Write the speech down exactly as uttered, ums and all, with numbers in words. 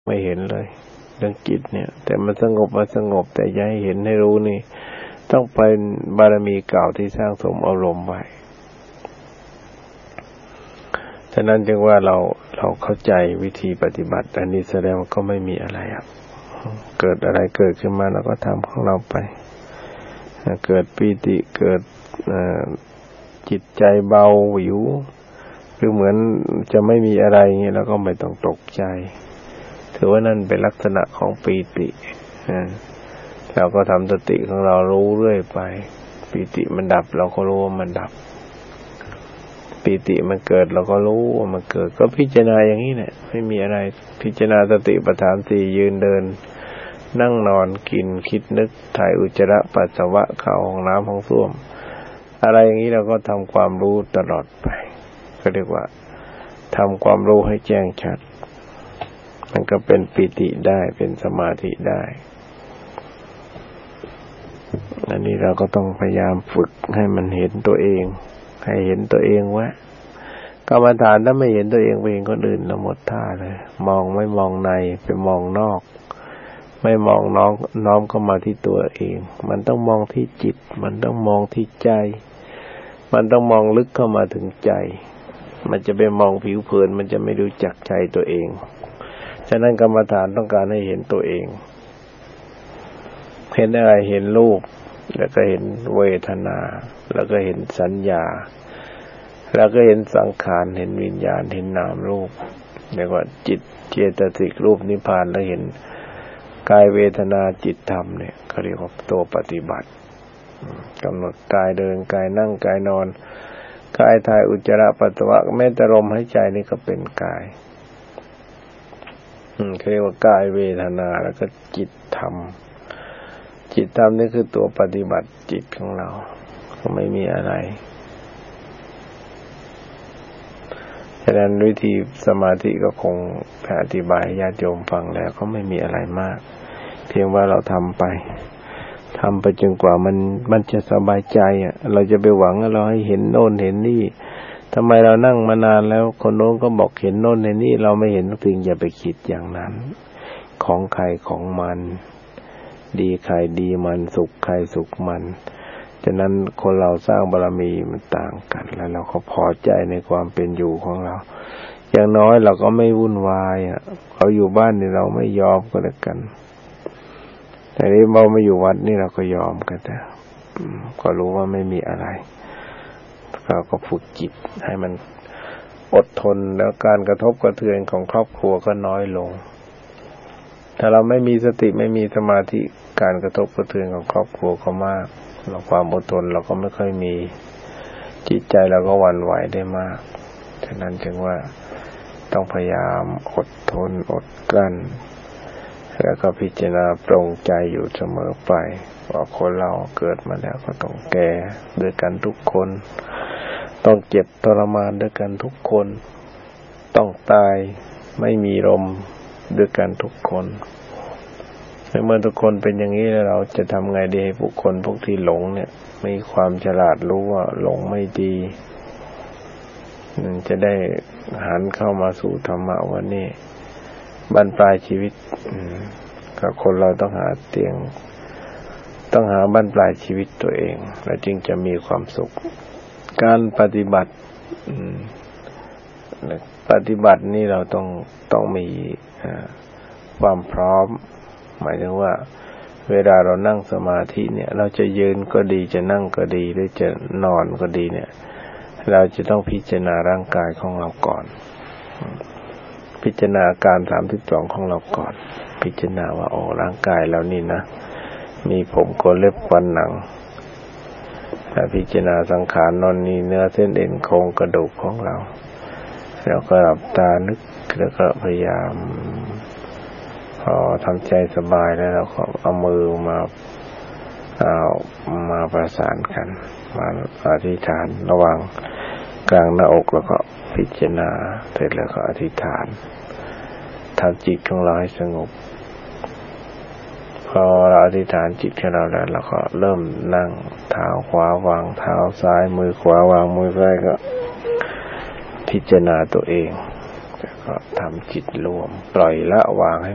ไม่เห็นเลยเรื่องจิตเนี่ยแต่มันสงบมันสงบแต่อย่าให้เห็นให้รู้นี่ต้องเป็นบารมีเก่าที่สร้างสมอารมณ์ไว้ฉะนั้นจึงว่าเราเราเข้าใจวิธีปฏิบัติอันนี้แสดงว่าก็ไม่มีอะไรครับเกิดอะไรเกิดขึ้นมาเราก็ทำของเราไปเกิดปีติเกิดจิตใจเบาหวิวคือเหมือนจะไม่มีอะไรเงี้ยเราก็ไม่ต้องตกใจถือว่านั่นเป็นลักษณะของปีติเราก็ทำสติของเรารู้เรื่อยไปปีติมันดับเราก็รู้ว่ามันดับปีติมันเกิดเราก็รู้ว่ามันเกิดก็พิจารณาอย่างนี้เนี่ยไม่มีอะไรพิจารณาสติปัฏฐานสี่ยืนเดินนั่งนอนกินคิดนึกถ่ายอุจจาระปัสสาวะเข้าห้องน้ำห้องส้วมอะไรอย่างนี้เราก็ทำความรู้ตลอดไปก็เรียกว่าทำความรู้ให้แจ้งชัดมันก็เป็นปิติได้เป็นสมาธิได้อันนี้เราก็ต้องพยายามฝึกให้มันเห็นตัวเองให้เห็นตัวเองว่ากรรมฐานถ้าไม่เห็นตัวเองไปเห็นคนอื่นเราหมดท่าเลยมองไม่มองในไปมองนอกไม่มองน้องน้อมเข้ามาที่ตัวเองมันต้องมองที่จิตมันต้องมองที่ใจมันต้องมองลึกเข้ามาถึงใจมันจะไปมองผิวเผินมันจะไม่รู้จักใจตัวเองฉะนั้นกรรมฐานต้องการให้เห็นตัวเองเห็นอะไรเห็นรูปแล้วก็เห็นเวทนาแล้วก็เห็นสัญญาแล้วก็เห็นสังขารเห็นวิญญาณเห็นนามรูปเรียกว่าจิตเจตสิกรูปนิพพานแล้วเห็นกายเวทนาจิตธรรมเนี่ยเขาเรียกว่าตัวปฏิบัติกำหนดกายเดินกายนั่งกายนอนกายถ่ายอุจจาระปัสสาวะแม้แต่ลมหายใจนี่ก็เป็นกายเขาเรียกว่ากายเวทนาแล้วก็จิตธรรมจิตธรรมนี่คือตัวปฏิบัติจิตของเราก็ไม่มีอะไรฉะนั้นวิธีสมาธิก็คงอธิบายญาติโยมฟังแล้วก็ไม่มีอะไรมากเพียงว่าเราทำไปทำไปจนกว่ามันมันจะสบายใจอ่ะเราจะไปหวังว่าเราให้เห็นโน่นเห็นนี่ทำไมเรานั่งมานานแล้วคนโน้นก็บอกเห็นโน่นเห็นนี่เราไม่เห็นสิ่งอย่าไปคิดอย่างนั้นของใครของมันดีใครดีมันสุขใครสุขมันฉะนั้นคนเราสร้างบารมีมันต่างกันแล้วเราก็พอใจในความเป็นอยู่ของเราอย่างน้อยเราก็ไม่วุ่นวายอ่ะเขาอยู่บ้านนี่เราไม่ยอมก็แล้วกันแต่นี้เราไม่อยู่วัดนี่เราก็ยอมกันแต่ก็รู้ว่าไม่มีอะไรเราก็ฝึกจิตให้มันอดทนแล้วการกระทบกระเทือนของครอบครัวก็น้อยลงถ้าเราไม่มีสติไม่มีสมาธิการกระทบกระเทือนของครอบครัวก็มากเราความอดทนเราก็ไม่ค่อยมีจิตใจเราก็หวั่นไหวได้มากฉะนั้นจึงว่าต้องพยายามอดทนอดกลั้นแล้วก็พิจารณาปรงใจอยู่เสมอไปว่าคนเราเกิดมาแล้วก็ต้องแก่ด้วยกันทุกคนต้องเจ็บทรมานด้วยกันทุกคนต้องตายไม่มีลมด้วยกันทุกคนเมื่อทุกคนเป็นอย่างนี้แล้วเราจะทำไงดีให้บุคคลพวกที่หลงเนี่ยมีความฉลาดรู้ว่าหลงไม่ดีจะได้หันเข้ามาสู่ธรรมะวันนี้บรรปลายชีวิตก็คนเราต้องหาเตียงต้องหาบรรปลายชีวิตตัวเองแล้วจึงจะมีความสุขการปฏิบัติปฏิบัตินี่เราต้องต้องมีความพร้อมหมายถึงว่าเวลาเรานั่งสมาธิเนี่ยเราจะยืนก็ดีจะนั่งก็ดีหรือจะนอนก็ดีเนี่ยเราจะต้องพิจารณาร่างกายของเราก่อนพิจารณาอาการสามสิบสองของเราก่อนพิจารณาว่าโอ้ร่างกายเรานี่นะมีผมขนเล็บฟันหนังพิจารณาสังขารนอนนี่เนื้อเส้นเอ็นโครงกระดูกของเราแล้วก็หลับตานึกแล้วก็พยายามพอทำใจสบายแล้วเราก็เอามือมาเอามาประสานกันมาอธิษฐานระหว่างกลางหน้าอกแล้วก็พิจารณาเสร็จแล้วก็อธิษฐานทำจิตของเราให้สงบพอเราอธิษฐานจิตของเราแล้วเราก็เริ่มนั่งเท้าขวาวางเท้าซ้ายมือขวาวางมือซ้ายก็พิจารณาตัวเองแล้วก็ทำจิตรวมปล่อยละวางให้